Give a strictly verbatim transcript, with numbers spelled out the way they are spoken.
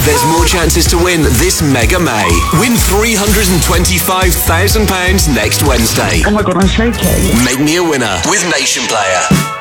There's more chances to win this Mega May. Win three hundred twenty-five thousand pounds next Wednesday. Oh my god, I'm shaking. Make me a winner with Nation Player.